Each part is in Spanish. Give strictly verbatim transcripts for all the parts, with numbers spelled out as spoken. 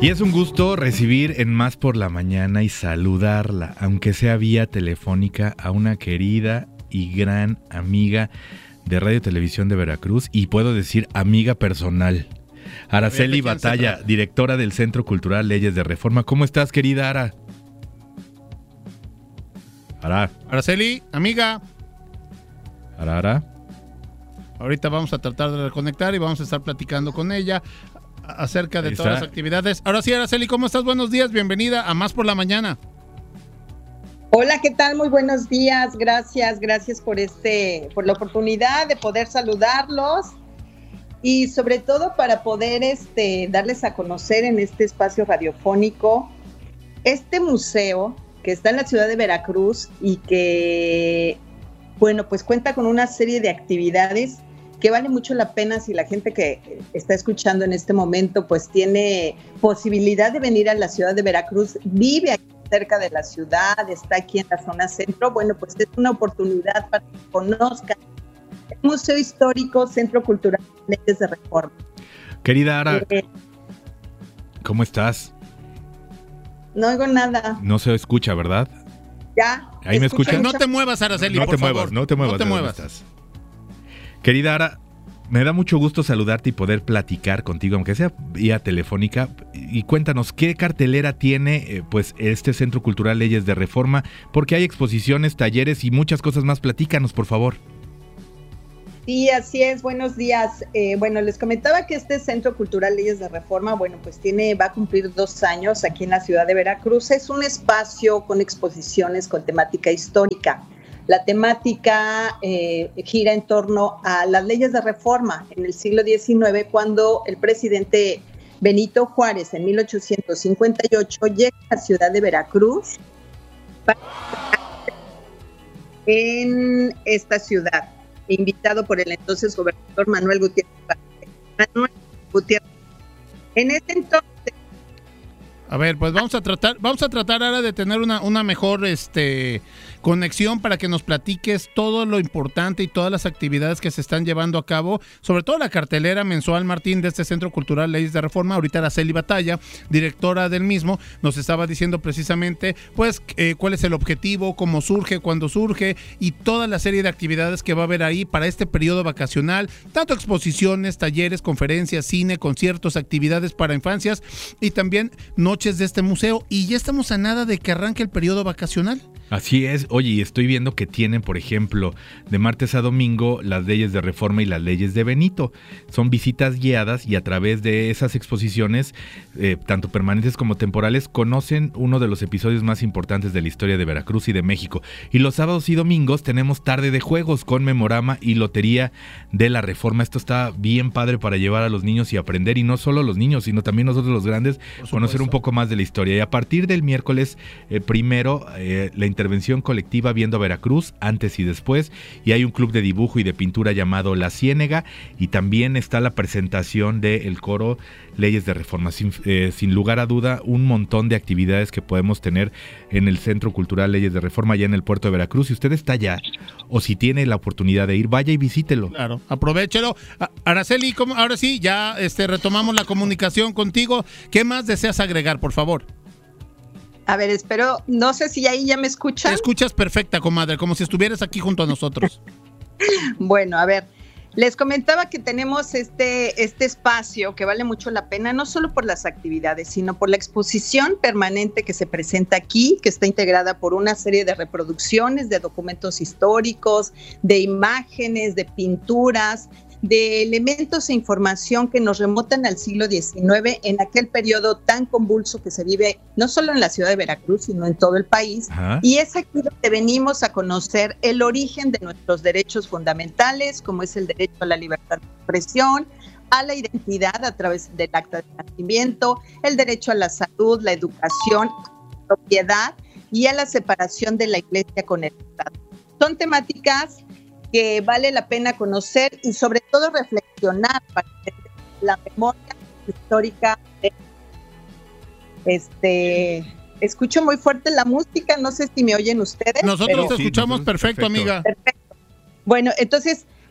Y es un gusto recibir en Más por la Mañana y saludarla, aunque sea vía telefónica, a una querida y gran amiga de Radio y Televisión de Veracruz, y puedo decir amiga personal. Araceli Batalla, directora del Centro Cultural Leyes de Reforma. ¿Cómo estás, querida Ara? Ara. Araceli, amiga. Ara, Ara. Ahorita vamos a tratar de reconectar y vamos a estar platicando con ella acerca de todas las actividades. Ahora sí, Araceli, ¿cómo estás? Buenos días, bienvenida a Más por la Mañana. Hola, ¿qué tal? Muy buenos días, gracias, gracias por este, por la oportunidad de poder saludarlos y sobre todo para poder este, darles a conocer en este espacio radiofónico este museo que está en la ciudad de Veracruz y que, bueno, pues cuenta con una serie de actividades que vale mucho la pena si la gente que está escuchando en este momento pues tiene posibilidad de venir a la ciudad de Veracruz, vive aquí cerca de la ciudad, está aquí en la zona centro, bueno, pues es una oportunidad para que conozcan el Museo Histórico Centro Cultural Leyes de Reforma. Querida Ara, eh, ¿cómo estás? No oigo nada. No se escucha, ¿verdad? Ya. ¿Ahí me escuchas? No te muevas, Araceli, no por te favor. Muevas, no te muevas, no te muevas. Estás. Querida Ara, me da mucho gusto saludarte y poder platicar contigo, aunque sea vía telefónica. Y cuéntanos, ¿qué cartelera tiene eh, pues este Centro Cultural Leyes de Reforma? Porque hay exposiciones, talleres y muchas cosas más. Platícanos, por favor. Sí, así es. Buenos días. Eh, bueno, les comentaba que este Centro Cultural Leyes de Reforma, bueno, pues tiene, va a cumplir dos años aquí en la ciudad de Veracruz. Es un espacio con exposiciones con temática histórica. La temática eh, gira en torno a las leyes de reforma en el siglo diecinueve, cuando el presidente Benito Juárez, en mil ochocientos cincuenta y ocho, llega a la ciudad de Veracruz para en esta ciudad, invitado por el entonces gobernador Manuel Gutiérrez. Manuel Gutiérrez. En ese entonces, a ver, pues vamos a tratar, vamos a tratar ahora de tener una, una mejor este, conexión para que nos platiques todo lo importante y todas las actividades que se están llevando a cabo, sobre todo la cartelera mensual, Martín, de este Centro Cultural Leyes de Reforma. Ahorita Araceli Batalla, directora del mismo, nos estaba diciendo precisamente pues eh, cuál es el objetivo, cómo surge, cuándo surge y toda la serie de actividades que va a haber ahí para este periodo vacacional, tanto exposiciones, talleres, conferencias, cine, conciertos, actividades para infancias y también noches de este museo, y ya estamos a nada de que arranque el periodo vacacional. Así es. Oye, y estoy viendo que tienen, por ejemplo, de martes a domingo las leyes de Reforma y las leyes de Benito. Son visitas guiadas y a través de esas exposiciones, eh, tanto permanentes como temporales, conocen uno de los episodios más importantes de la historia de Veracruz y de México. Y los sábados y domingos tenemos tarde de juegos con Memorama y Lotería de la Reforma. Esto está bien padre para llevar a los niños y aprender, y no solo los niños, sino también nosotros los grandes, conocer un poco más de la historia. Y a partir del miércoles eh, primero, eh, la intervención colectiva Viendo a Veracruz, antes y después, y hay un club de dibujo y de pintura llamado La Ciénega, y también está la presentación del coro Leyes de Reforma. Sin, eh, sin lugar a duda, un montón de actividades que podemos tener en el Centro Cultural Leyes de Reforma, allá en el puerto de Veracruz. Si usted está allá, o si tiene la oportunidad de ir, vaya y visítelo. Claro, aprovéchelo. Araceli, ¿cómo? Ahora sí, ya este, retomamos la comunicación contigo. ¿Qué más deseas agregar, por favor? A ver, espero, no sé si ahí ya me escuchan. Te escuchas perfecta, comadre, como si estuvieras aquí junto a nosotros. Bueno, a ver, les comentaba que tenemos este, este espacio que vale mucho la pena, no solo por las actividades, sino por la exposición permanente que se presenta aquí, que está integrada por una serie de reproducciones de documentos históricos, de imágenes, de pinturas, de elementos e información que nos remontan al siglo diecinueve, en aquel periodo tan convulso que se vive no solo en la ciudad de Veracruz, sino en todo el país. Ajá. Y es aquí donde venimos a conocer el origen de nuestros derechos fundamentales, como es el derecho a la libertad de expresión, a la identidad a través del acta de nacimiento, el derecho a la salud, la educación, la propiedad y a la separación de la Iglesia con el Estado. Son temáticas que vale la pena conocer y sobre todo reflexionar para la memoria histórica de este. Escucho muy fuerte la música, no sé si me oyen ustedes. Nosotros te escuchamos perfecto, perfecto, amiga. Perfecto. Bueno, entonces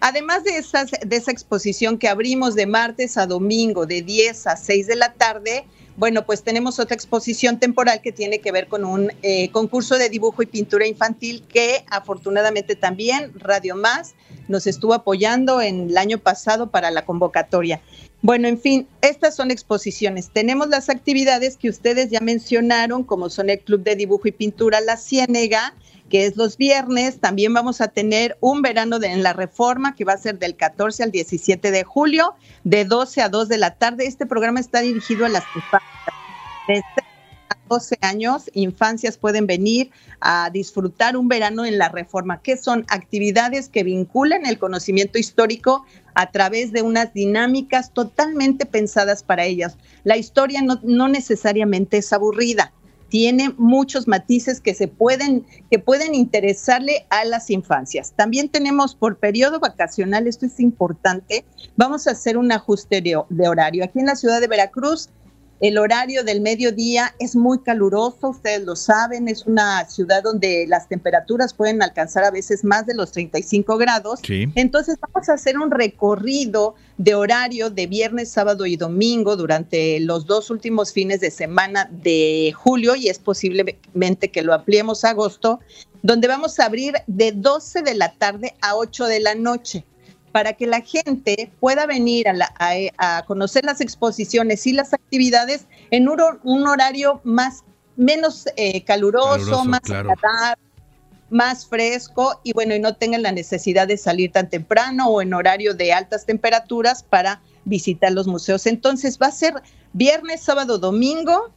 Además de, esas, de esa exposición que abrimos de martes a domingo de diez a seis de la tarde, bueno, pues tenemos otra exposición temporal que tiene que ver con un eh, concurso de dibujo y pintura infantil que afortunadamente también Radio Más nos estuvo apoyando en el año pasado para la convocatoria. Bueno, en fin, estas son exposiciones. Tenemos las actividades que ustedes ya mencionaron, como son el Club de Dibujo y Pintura La Ciénega, que es los viernes. También vamos a tener un verano de, en la Reforma, que va a ser del catorce al diecisiete de julio, de doce a dos de la tarde. Este programa está dirigido a las infancias. Desde a doce años, infancias pueden venir a disfrutar un verano en la Reforma, que son actividades que vinculan el conocimiento histórico a través de unas dinámicas totalmente pensadas para ellas. La historia no, no necesariamente es aburrida. Tiene muchos matices que se pueden, que pueden interesarle a las infancias. También tenemos por periodo vacacional, esto es importante, vamos a hacer un ajuste de, de horario. Aquí en la ciudad de Veracruz, el horario del mediodía es muy caluroso, ustedes lo saben, es una ciudad donde las temperaturas pueden alcanzar a veces más de los treinta y cinco grados. Sí. Entonces vamos a hacer un recorrido de horario de viernes, sábado y domingo durante los dos últimos fines de semana de julio, y es posiblemente que lo ampliemos a agosto, donde vamos a abrir de doce de la tarde a ocho de la noche, para que la gente pueda venir a, la, a, a conocer las exposiciones y las actividades en un, un horario más menos eh, caluroso, caluroso, más claro. agradable, más fresco, y bueno, y no tengan la necesidad de salir tan temprano o en horario de altas temperaturas para visitar los museos. Entonces va a ser viernes, sábado, domingo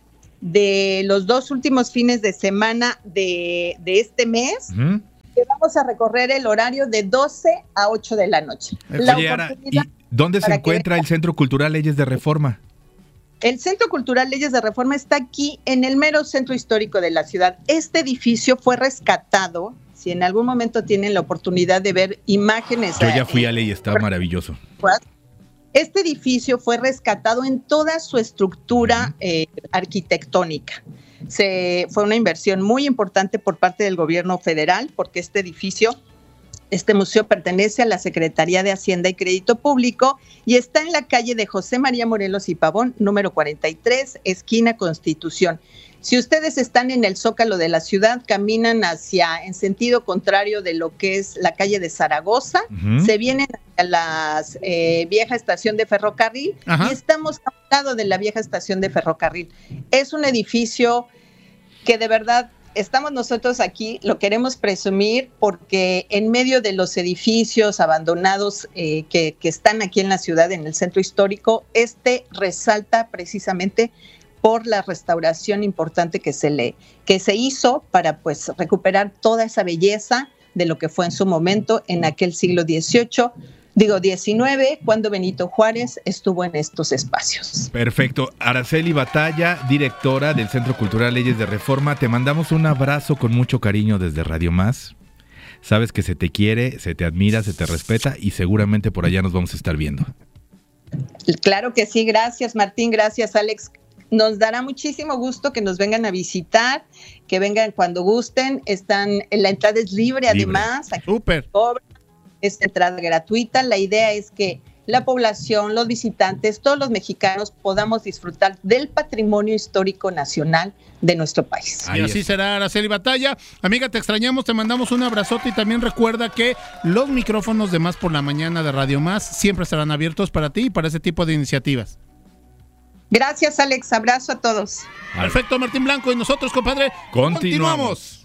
de los dos últimos fines de semana de, de este mes. Uh-huh. Que vamos a recorrer el horario de doce a ocho de la noche. Oye, Ara, ¿y dónde se encuentra el Centro Cultural Leyes de Reforma? El Centro Cultural Leyes de Reforma está aquí en el mero centro histórico de la ciudad. Este edificio fue rescatado. Si en algún momento tienen la oportunidad de ver imágenes. Yo ya fui a Ley, estaba maravilloso. Este edificio fue rescatado en toda su estructura eh, arquitectónica. Se, fue una inversión muy importante por parte del gobierno federal, porque este edificio, este museo pertenece a la Secretaría de Hacienda y Crédito Público y está en la calle de José María Morelos y Pavón, número cuarenta y tres, esquina Constitución. Si ustedes están en el Zócalo de la ciudad, caminan hacia, en sentido contrario de lo que es la calle de Zaragoza, uh-huh. se vienen a la eh, vieja estación de ferrocarril. Ajá. Y estamos a un lado de la vieja estación de ferrocarril. Es un edificio que de verdad estamos nosotros aquí, lo queremos presumir porque en medio de los edificios abandonados eh, que, que están aquí en la ciudad, en el centro histórico, este resalta precisamente por la restauración importante que se le que se hizo para pues recuperar toda esa belleza de lo que fue en su momento en aquel siglo dieciocho, digo diecinueve, cuando Benito Juárez estuvo en estos espacios. Perfecto. Araceli Batalla, directora del Centro Cultural Leyes de Reforma, te mandamos un abrazo con mucho cariño desde Radio Más. Sabes que se te quiere, se te admira, se te respeta y seguramente por allá nos vamos a estar viendo. Claro que sí, gracias Martín, gracias Alex. Nos dará muchísimo gusto que nos vengan a visitar, que vengan cuando gusten. Están, la entrada es libre, libre. Además. Súper. Es entrada gratuita. La idea es que la población, los visitantes, todos los mexicanos podamos disfrutar del patrimonio histórico nacional de nuestro país. Y así será, Araceli Batalla. Amiga, te extrañamos, te mandamos un abrazote y también recuerda que los micrófonos de Más por la Mañana de Radio Más siempre estarán abiertos para ti y para ese tipo de iniciativas. Gracias, Alex. Abrazo a todos. Perfecto, Martín Blanco. Y nosotros, compadre, continuamos. continuamos.